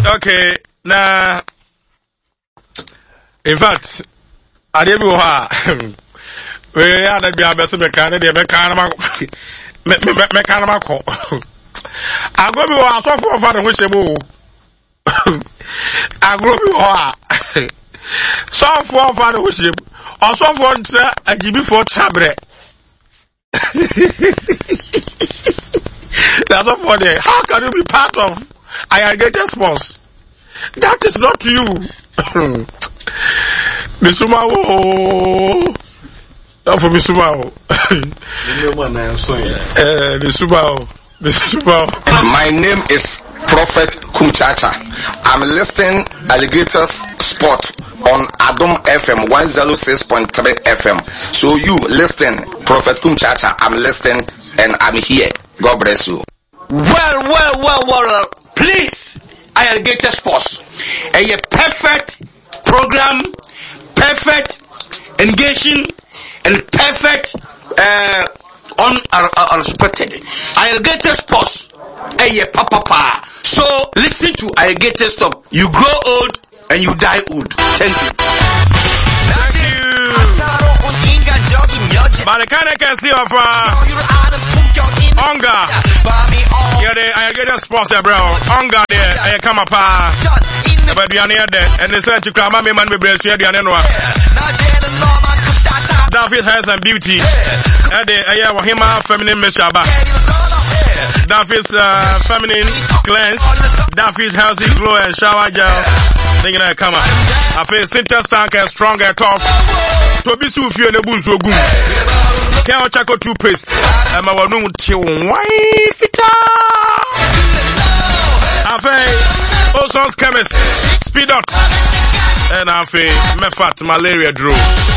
Okay, now, in fact, I didn't know how. We are the best mechanic, the mechanical. I go to our software for the wishable. I go to our software for the wishable. Also, for a GB for Chabre. That's not for the. How can you be part of Alligator Sports? That is not you. Misumao. For Misumao. My name is Prophet Kumchacha. I'm listening Alligators Sport on Adom FM 106.3 FM. So you listen, Prophet Kumchacha. I'm listening and I'm here. God bless you. Well. Please, Alligator Sports. A perfect program, perfect engaging, and perfect unexpected. Alligator Sports. Papa. So listen to Alligator Stop. You grow old and you die old. Thank you. Barakana can see of Onga. Yeah, the Alligator Sports, bro. Onga there, I come up. But we are near there, and they said to come, man, we break here, the Anenwa. David Health and Beauty. And the Wahima Feminine Meshaba. David's feminine cleanse. David's healthy glow and shower gel. Thinking I come up. I feel Cynthia Stanker, stronger, tough. To be so few and a boon so good. Can't check out toothpaste. I'm a new chill wife. I feel Olson's chemist. Speed up. And I feel Mefat malaria drew.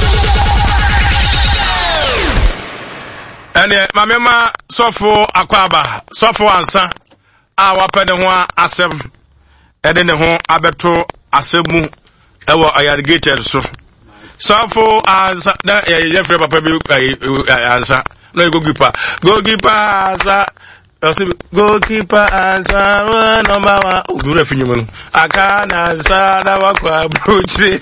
And my mama sofo akwaba sofo ansa a wapede ho asem e de ne ho abeto asemu e wo Alligator so sofo ansa na ye frɛ papa bi ansa no goalkeeper ansa goalkeeper ansa number 1 odura finyumu no aka na ansa na wakwa brochre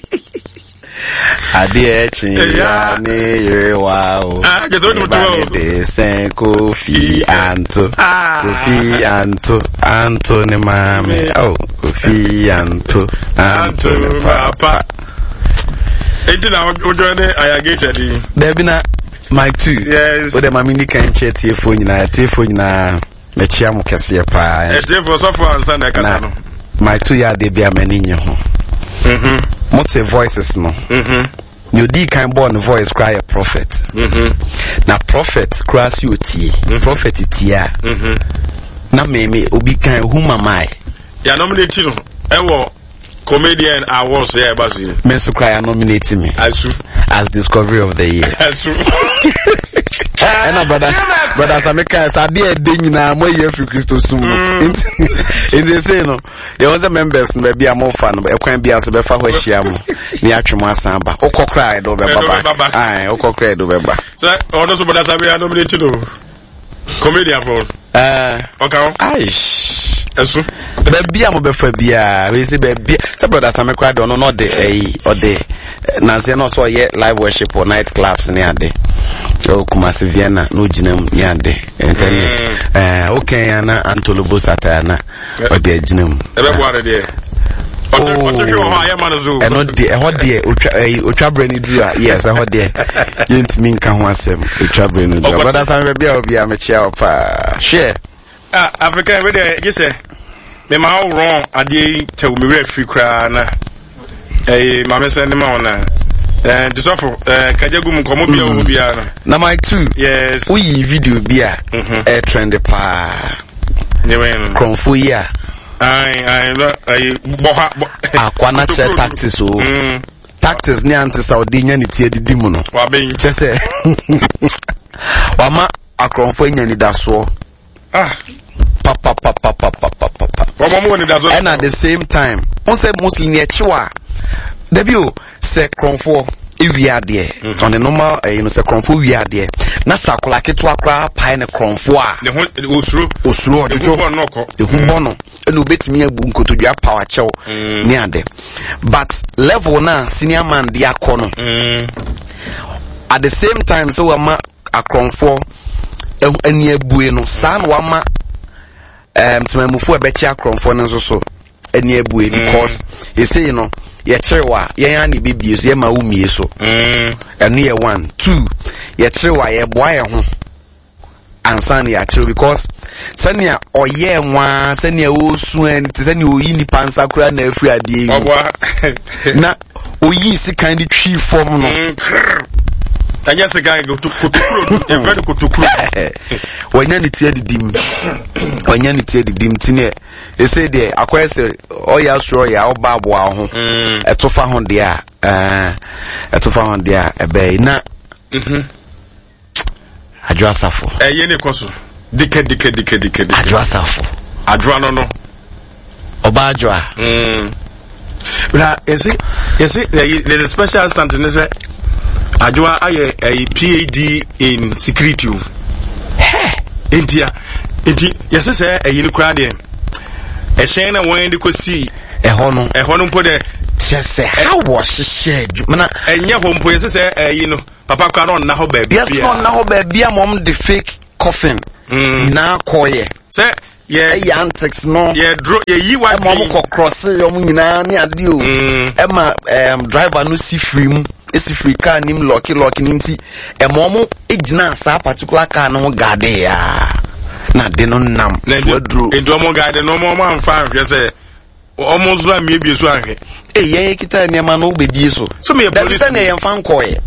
Adiechi ne wow. Kofi Anto ne mame. Oh, Kofi Anto ne papa. Enti na ojo ne Alligator di. There be na Mike 2. Yes. O de mame ni kan che tiefo nyina me chia mo kese pa. Tiefo so for answer na kasa no. Mike 2 ya de bia mani nye ho. Multi voices no. You di kind born voice cry a prophet. Na prophet cross you tie. Prophet tia. Na me obi kan whom am I? Ya nominate no. Ewo comedian awards here basi. Men so cry nominate me. As discovery of the year. And brothers America sabi dey nyina mo ye free Christo sum. In they say no. There was a members no be am fan e kwan bia so be fa ho hia mo. Ni atwemo asan ba. Okokra do be baba. Ai okokra do be ba. So odo so brothers America nominate no. Comedian for. Okay. Aish. Eso. Baby am be fa bia. We say baby. Say brothers America do no de or de na say no so ye live worship or night clubs ni ade. O Kumasi Vienna no jinam ni ade. Okay ana Antolobo Satana o de jinam. Ebe boare de. O check your high man zo. E no de e ho de otwa brani dura. Yes, e ho de. Yent min ka ho asem otwa brani dura. But as am bia obi am chia opa. Share. Africa we dey you say me ma how wrong ade te me we free kra na. Mama send me on na. Disofo kajagum komo bia wo bia na my 2. Yes. We video bia trend pa. Nyewen. Konfo ya. I boha akwana che tactics o. Tactics ni anti Saudi nya ni tie didi mu no. Wa ben chese. Wama akronfo nya ni daso. Papa. And at the same time, on say Muslim ni echiwa. Debut say kronfo we are there on the normal you know say kronfo we are there na sakula ketwa kra pai ne kronfo a ne ho osuro de jo de hu no enu betimi abu nkotodua power chew ni ade but level na senior man dia kono at the same time so we ma akronfo eni abue no san wa ma tumamufo ebechi akronfo no so eni abue because you say you know ye chewa ye ya ni bibie so ye ma umie so enu ye 1 2 ye chewa ye boa ye ho ansan ya chewa because sania oye nwa sania osu en sania oyi ni pansa kura na afri ade na oyi si kind tree form no tanya se guy go to kutukuro e very kutukuro wanya ni tie didim tine e say there akwai se oya sure ya obabo aho etofa ho dia ebe na adwa safo ye ne koso dike adwa safo adwa no oba adwa bra is it the special something is adwa aye a PhD in security India yes say e yin kra de e shen na won de kosi e hono mpo de chese how was she mana enye ho mpo yes say e yin no papa kra no na ho ba bia yes no na ho ba bia mom the fake coffin na koye say yeah antics no draw yi wa mom ko cross yom nyina ni ade o e ma driver no si free mu esi free car nim lock ninti e mom ejina sa particular car no gade ya na de no nam so dro e do mo gade no mo amfa hwe se almost la me bi so ahwe ye kita ne ma no be bi so me police na ye fan koye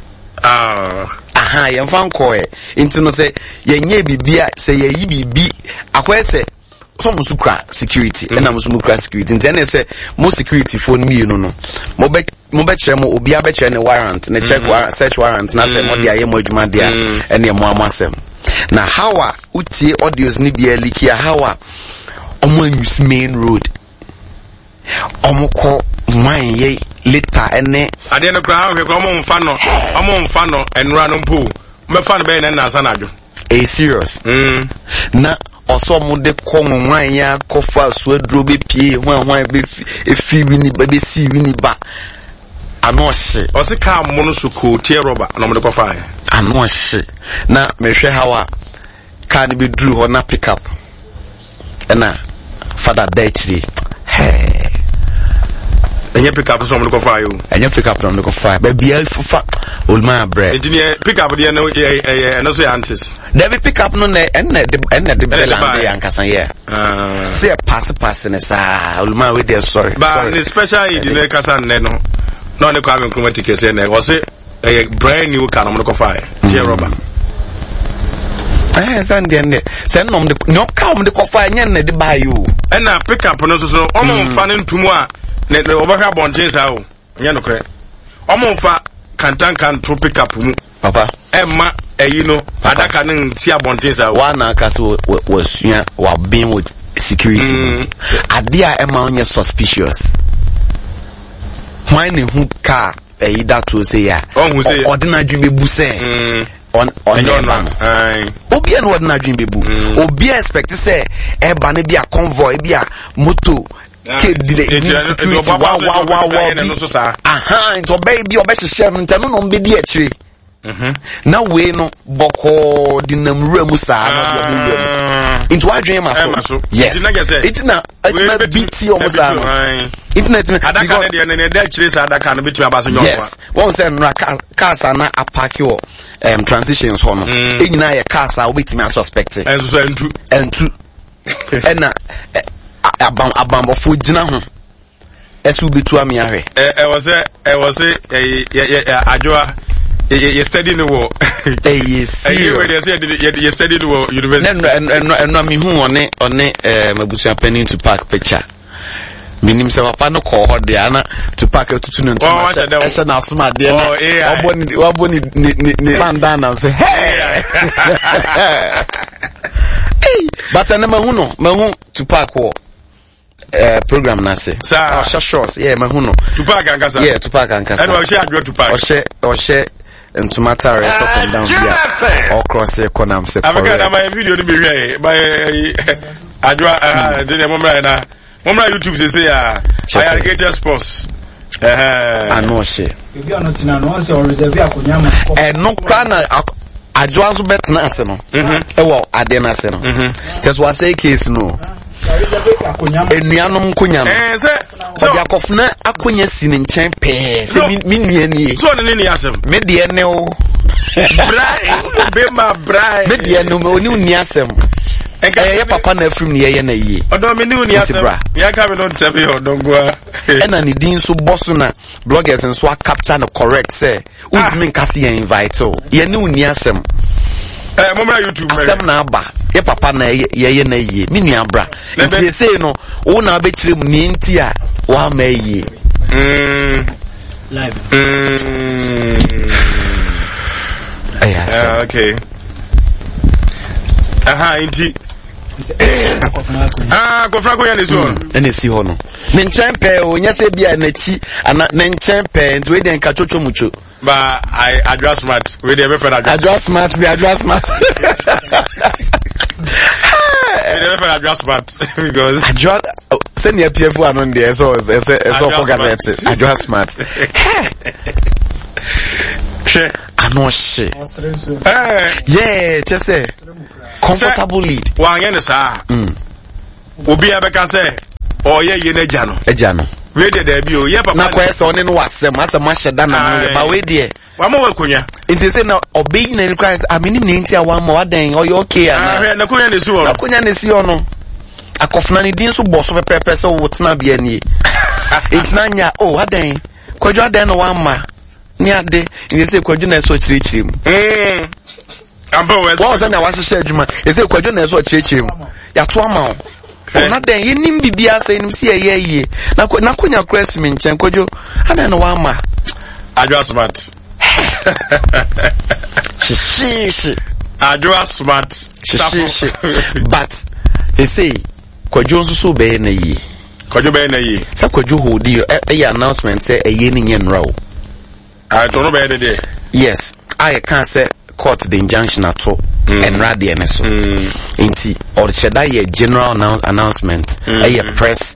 ye fan koye inti no se ye nye bibia se ye yi bibi akwese so musukra security na musukra security nti say mo security phone me no mo be chere mo obi a be chere ne warrant ne check warrant search warrant na say mo dia ye mo adwuma dia ene mo amasem na how a utie audios ni bia likia how a omo use main road omo ko man ye later ene ade no kra hwe ko omo mfa no enra no mpo me fa no be na asa na adwo serious na also mo de konwan ya kofa so adro be pie hwan be efi wini be si wini ba ano hye o se ka mo no so ko tie roba na mo de kofa ano hye na me hwe hawa ka ni be dru ho na pick up na father daitri enye pick up so mo de kofa yo enye pick up no de kofa ba bia fufa olma bread engineer pick up there no so antis there be pick up no na the beland yankasa yeah say pass ne sa olma we there sorry but the special engineer kasa ne no no ne kwa nkroma tikese ne was a brand new car no kofa tie roba Sunday and send them no come the coffee and the bayou. And now pick up no so almost fanning to moi. Ne overhead bonches out. Yanoke. Almost fa can to pick up papa. Emma, you know, Adaka and see a bonches out. One castle was while being with security. Adia Emma on your suspicious. Why who car a that will say ya? Oh, who say ordinary buse. On obi an ordinary dream bebu obi expect say e ba na bia convoy bia moto ke delay wow into baby obe hye no ntano no be di akire na we no boko dinamura musa na into what dream aso yes it's na BT o musa internet adaka na dey dey akire sa adaka no betu abaso nyo yes one say na cars na appark yo transitions hono enyina ye cars a obetimi a suspect entu ena abambofo gina ho esu betu am yahwe was ajoa you study no wo yes you study no university no me hu one mabusu appening to park picture minim se papa no call ho de ana to park tutu no ntoma ese na asoma de na waboni ni pandan na say hey but na mahu to park wo program na se shorts mahuno Tupac ankasa Tupac ankasa and Oshe adwo Tupac Oshe ntumata right up and down here all cross economy se correct am my video ni be hwe by adwo dey momra YouTube say Alligator Sports Anoshe no kana adwo so bet na ase no ewo ade na ase no just was say case no enuanom konya no so dia kofna akonya si ne nchen pe se mi nuani so ne ni asem me de ne o brai be ma brai me de ne o ni uni asem ye papa na afrim ne ye na yie odo me ni uni asem ya ka me no tebe odongwa ena ni din so boss na bloggers nso a capture no correct say ultimi nkase ye invite o ye ni uni asem momra YouTube asem na aba ye papa na ye na yie mi nua bra nti say no wo na be kire mu ni nti a wa ma yie live okay inti kofra ko ya ne so ene si ho no ne nchen pe o nya se bia na chi ana ne nchen pe nti we den ka chocho mucho ba I address smart we dey be for address smart address smart address smart because address send your PF one on there so for gazette address smart she Anoshe yeah just say comfortable lead wa anya ne saa obi abeka say oye na eja no we dey there bi o ye papa na kwa so ne no wasem ahye na me ba we dey wa mo wakonya nti say na obi na requires aminim ne nti a wa ma wadan oye okay ana na konya ne si wo na konya ne si ono akofna ne din so boso pepepe se wo tena bia nie ntina nya wadan kwadwo adan no wa ma ni ade nti say kwadwo na so chirichiri mu ambo we wa za na wa hye adwuma say kwadwo na so chirichiri mu ya to ama o na den yenim bibia say nim si ye na konya cross me nchen kwadwo ana na wa ma adwa smart shishi adwa smart shishi but he say kwadwo so be na yi kwadwo be na yi sa kwadwo hodi e announcement say eye ni nye nra o to no be dey yes I can say court the injunction ato enra de ne so nti or sheda ye general announcement a press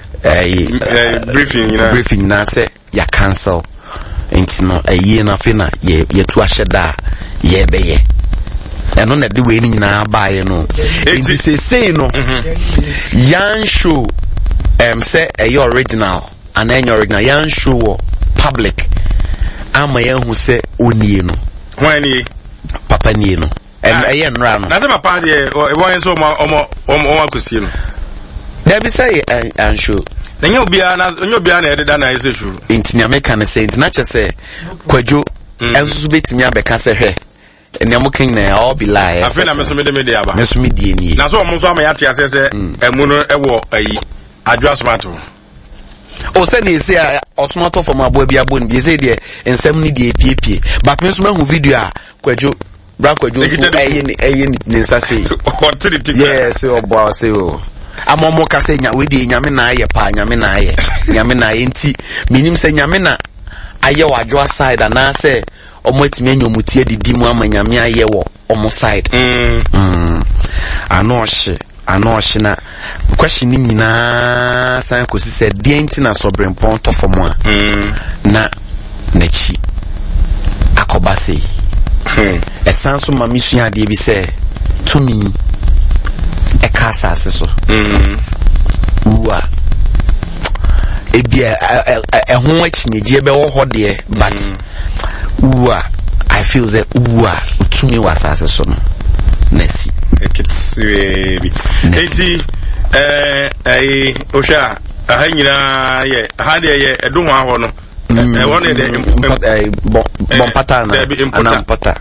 briefing na say ya cancel nti no ayi na fe na ye tu asheda ye be ye eno na de we ni nyina ba ye no nti say no yan show say a original and any original yan show public ama ye hu say oni no wani papa ni no eye nra no na say papa de e won so omo akusi no there be say and show nyo obia na ededa na ese shuru intinya meka ne say intina che say kwadwo enso betimi abeka se hwe ene amokin na all be lie afi na meso me aba meso me die ni na so omo so ama ya te ase se emu no ewo ayi adwa smart o se ni say osmoto from abo bia bo ni say de ensem ni de piepie but me so mahu video a kwadwo bra kwadwo eye ni nsa say yes obo say o amomo ka say nya we de nyame na aye pa nyame na aye nti minim say nyame na aye wadwo side na say omo atimi anyomutie didi mu ama nyame aye wo omo side Anoshe na question ni nyina san ko se de nti na sobrempon to fomo a na nachi akobase esan so ma misua de bi se tumi e kasa aseso wa ebia ho achinyeje be wo hode but wa I feel that tumi was aseso no nasi ekitsiri eti osha ahanyira ye hade ye edun ho no won de bompata na anampata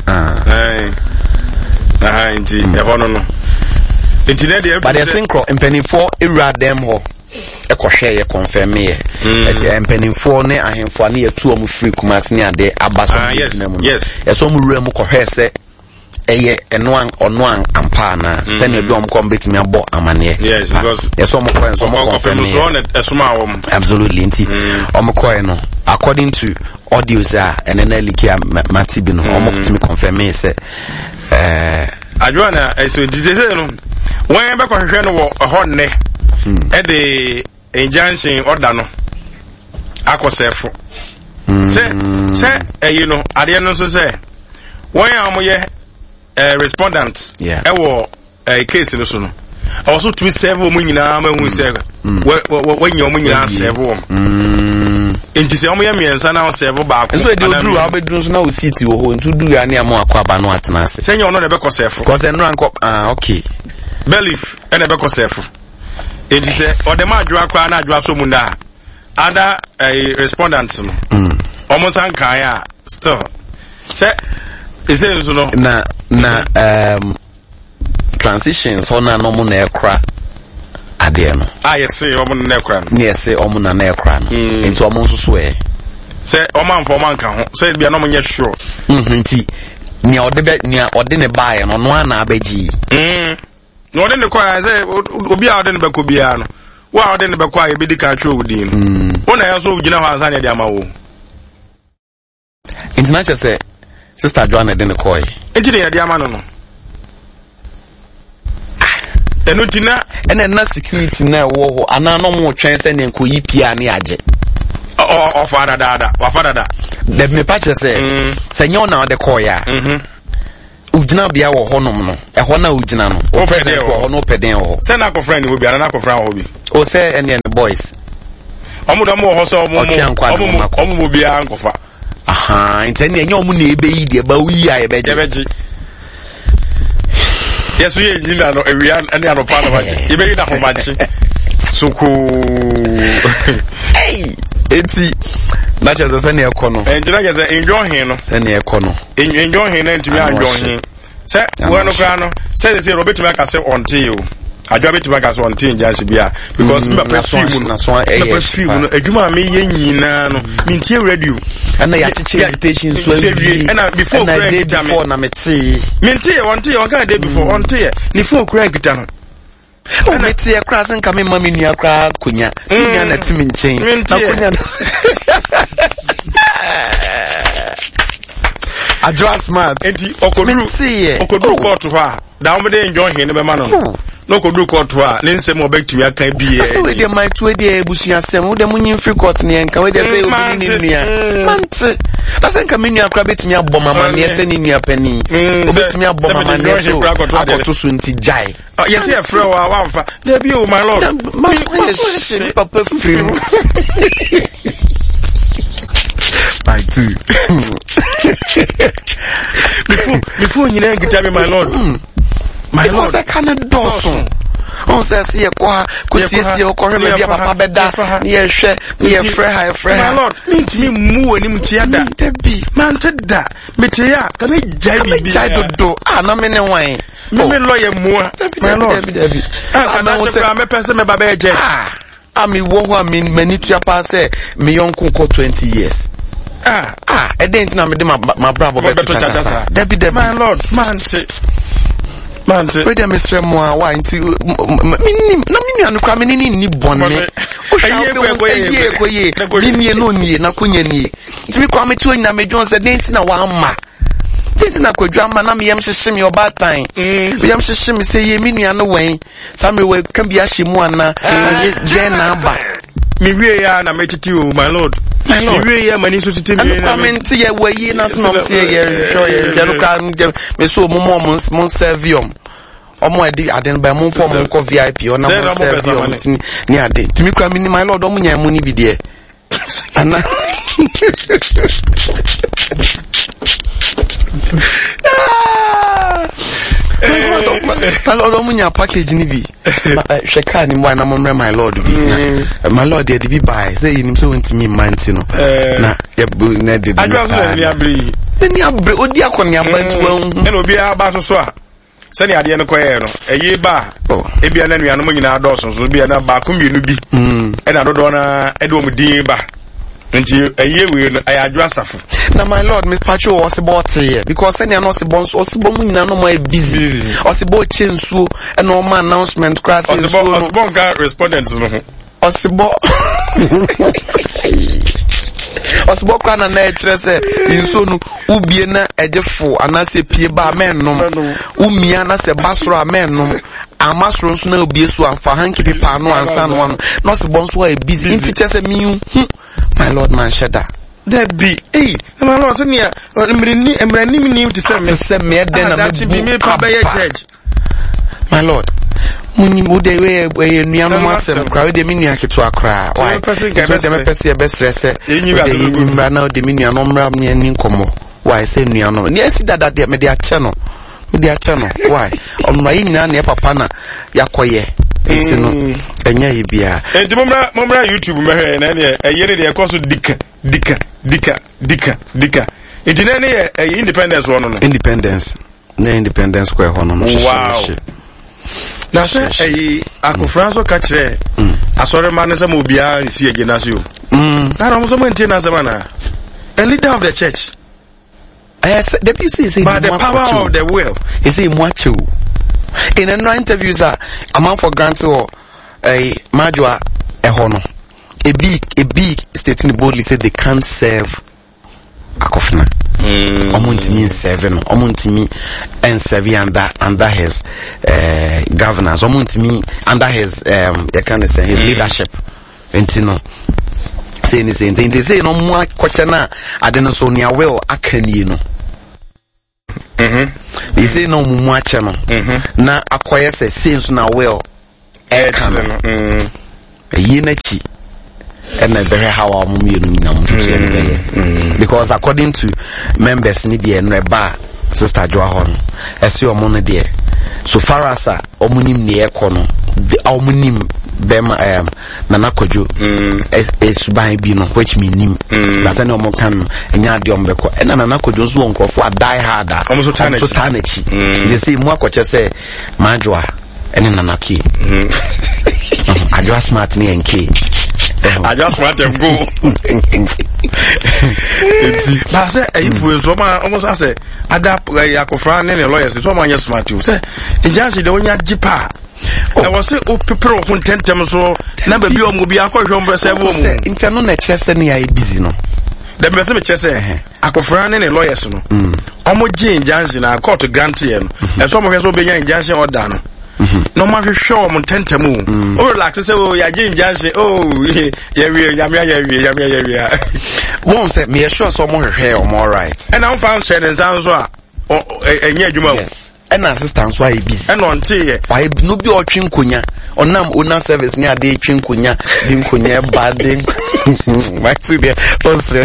nti ehono no enti na de but the synchro empenifo ewura dem ho ekohwe ye confirm ye eti empenifo ne ahemfo na ye tu omu free kumase ne ade abaso yes eso mu wura mu kohwe se eye enoan onoan ampa na se na bi omko betimi abo amane yes because yes omko so omko absolutely nti omko no according to audios and then likia matibi no omko timi confirm say adwana eso dizeze no wen be kwahwe no wo ho ne e de injunction order no akosefo se you know ade no so say when amoye respondents e wo case no so no also to serve wo nyina ma hu say when you nyina serve wo enti se omo ye miensa na serve ba ko so de oduru abeduru so na o city wo ho ntu du ya ne am akwaba no atena ase se nya ono na be kosefo cause enro anko okay belief ene be kosefo enti se o de ma adwa kwa na adwa so mu na other respondents no almost ankaya still say is it so no na transitions hona no mu na ekra ade no yes omo na ekra no yes omo na ekra no enti omo nso e say omo anfo man ka ho say bia no mo nye sure nti ni ode ne bae no no ana abaji no ode ne kwa say obi a ode ne beko bia no wa ode ne beko a ebedi ka twa odi no ona ya so ugina ho ansa ne de amawo international say sister Joanna de ne koy enti de ama no enu tina na security na wo ho ana no mo twen se ne nkoyi pia ne age o fara dada wa fara da de me pa che se nyo na de koy a ugina bia wo honom no e ho na ugina no o president wo no peden ho se na ko friend wo bia na ko friend ho bi o se ene boys omo do mo ho so omo bia ankofa aha intani enye omu na ebe yi de ba wi ya ebeji yeso ye nyina no ewia ene anopa na waje ebe yi na ho machi suku hey eti na cha se ne ekono enjina ye se enjo hin no se ne ekono enjo hin na ntimi anjo hin se wo no kra no se Robert Maka se onti o adwa betima ka so onti njanse bia because me perfume no adwuma me ye nyina no me ntie radio and ya chiche invitation so and before na meti me ntie onti on ka day before onti ni phone kura nkita no o meti e kra sen ka me mama nua kra kunya kunya na timi nchen na kunya adwa smart enti okodu court ho a da wo de enjo hin ne be ma no no kodu court ho a ne nsem obetumi aka bie so we dey my to dey ebusuya sem wo de munyin free court ne enka we dey say obi ni nua mante da sen ka menua akra betumi abọ mama ne ese ni nua pani obetumi abọ mama ne so akoto so nti jai yes e frɛ wa wamfa there be o my lord my papa free by two before you know get me my lord I cannot do on says here kwa kusisi okore me bia papa beda ye hwe ye frɛ my lord me mu ani mtiada debi man tada metia ka me jai dodo na me ne wan me lawyer mu my lord debi na wo se me pese me baba eje ami wo ho ami mani tua pa se me yonko ko 20 years e didn't na me de my bravo beto chacha debi my lord man say we dey Mr. Moa why into minim na minu anu kra menini ni bonne o hwa ye ni no nie na kunya nie timi kwa me tu na me dwon se dent na wa amma dent na kwadwa amma na me yam hyehye me oba tan yam hyehye me se ye minu anu wen sa me we kan bia hye mu ana ye na aba me wie ya na metiti o my lord me wie ya mani so titi me na comment ye we na so no se ye show ye no kan me so mo servium omo edi aden ba mo fo mo ko VIP o na mo servium ni ade timi kwa mini my lord omo nya mu ni bi de ana my lord omunya package ni bi sheka ni mwa na momre my lord bi my lord dey bi buy say you so ntimi manti no na ye na dey ni abri odi akoni abanti wan eno bi aba so a sani ade no koye no eye ba e bia na nua no nyina adoso so bia na ba ko mienu bi e na dodo na e do mu din ba nti eye we no ayadwo asafo na my lord Miss Pacho was about here because any no Osibon nyina no more busy Osibo chensu and no man announcement class Osibon ka respondents no Osibo Osibo kwa na kyerɛ sɛ nso no ubie na ejefo anase pie ba mennom umia na se basoro amennom amasoro nso na obie so amfa hanki pepa no ansa no no Osibon so a busy nti kyerɛ sɛ mi my lord man sheda that be my lord so near emrani mi to say me den na me pa be judge my lord muni mode we nuano masem kra we de mi nua keto akra why so de me pese e be stress mra na de mi nuano mra me ani nkomo why say nuano ne asi dada de me de ache no why omra nyina na papa na yakoye enti no enya ye bia enti momra YouTube mehwe na ne eyere de ekoso dika enti na ne independence wono no independence kwa hono no wow na se akofranso ka kire asore ma ne se mo bia nsi agena se o na ro mo so menti na se na a leader of the church the PC say by the power of the will he say muachu in a interviews a man for granted or a majua hono a big stating boldly said they can't serve akofna omuntimi seven omuntimi and seven under his governance omuntimi under his his leadership entino say they say no more question na adeno so nia will akani no they say no mu ache no na akoye say so na will ekano yi na chi and very how our because according to members ni the enreba sister Joahon as your money there so far as omunim ne ekono the omunim bem nana kojo suban bi no which mean that's any omo kan enya de ombeko and nana kojo so onkofo die harder almost tanachi you see mo akoche say majwa and nana ki ajwa smart ni enke I just want them go. But say if we so almost I say adapt akofran ne lawyers so man yes smart you say injunction the onya jipa I was say o people of tentem so na ba bi o mo bi akohwe mbe say wo mo interno na kyerese ne ya busy no dem be say me kyerese akofran ne lawyers no omo gi injunction na court grant ye no e so mo hwe so be nya injunction order no no ma show mo tentemu o relax say o ya gi injunction ya won say me sure so mo hwe o mo right and I found share and sound so enya adwuma yes and assistance why busy and on tie why no bi o twen konya onam una service ni ade twen konya bi nkonya bad my to there also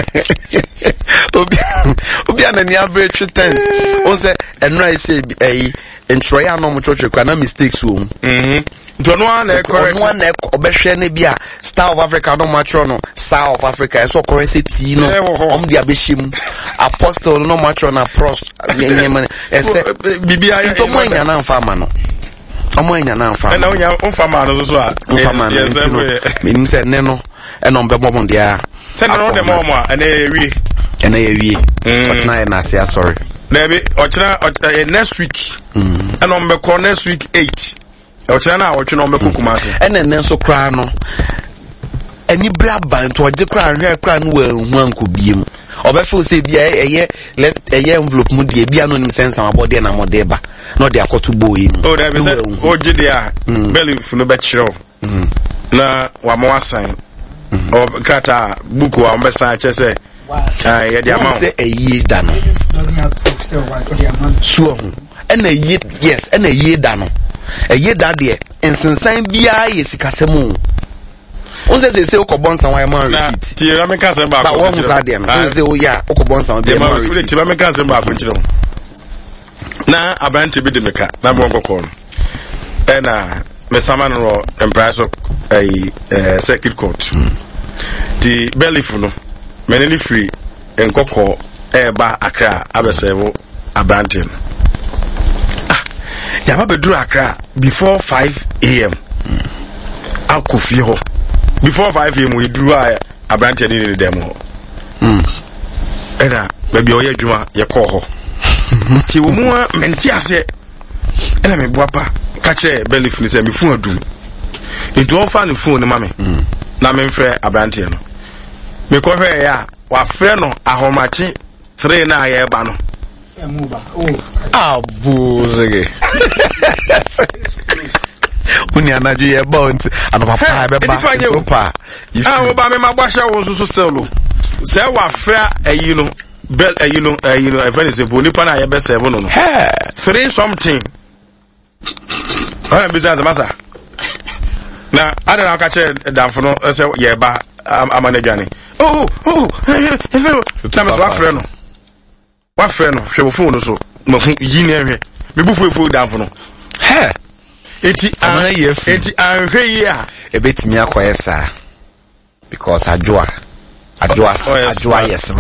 obi anani average tent o say enra say entroya no mo church kwa na mistakes wo Donwa na correct one na obehwe ne bia Star of Africa no matro no South Africa eso correct ti no dia behim apostle no matro na pros nyema ese bibia to mo nya na mfa ma no omo nya na mfa na onya mfa ma no so a menim se ne no e no be bom dia se no de mo a na ewie otna na sia sorry na be otna next week e no be call next week 8 ochana na ochwe no mbeko kumase enen so kra no ani bra ban to oje kra hwe kra no wa hu ankobiem obefo se bia eye envelope mu de bia no nim sense amabode na mode ba no de akoto boyi o da be se oje de a belief no be chiro na wa mo asan o kata buku wa mbesa che se ye de amount se eyi da no doesn't have to say why for the amount so and a yes and a ye da no a ye da de ensensan bia ye sikasemu on say okobonsan wa man receipt ti ra me kan se ba ko ti ra de no say o ya okobonsan de man receipt ti ra me kan se ba ko ti na abante bi de meka na mo kokko no na me sama no empress circuit court the belief no meneli free enkokko ba Accra abesevo abante ya ba beduru Accra before 5 a.m. akofie ho before 5 a.m. we drew abante ni dem ho Era baby oye adwuma ye kɔ hɔ. Ti wo mu a menti ase. Ena me boapa ka che belly fini se me fu adum. Edu on fa ne phone ma me. Na me mfrɛ abrante no. Me kɔ hwɛ ya wa frɛ no ahomachi 3 na ye ba no. Abuzege. Uni anaju ye bounce and papa be ba. Papa. Wo ba me magbasha wo so still lo. Se wa fra ayi no bel ayi no e fa ni se bo nipa na ye be 7 no. 3 something. Ah business masa. Na ada na ka che danfo no se ye ba amanagane. Oh. Na me wa fra no. Wa fra no hwe wo phone no so. Ma hu yi na hwe. Me bu fufu danfo no. Eti anhwe yi a ebetimi akoyesa because adwoa yes